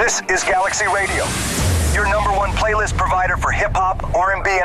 This is Galaxy Radio, your #1 playlist provider for hip hop, R&B, and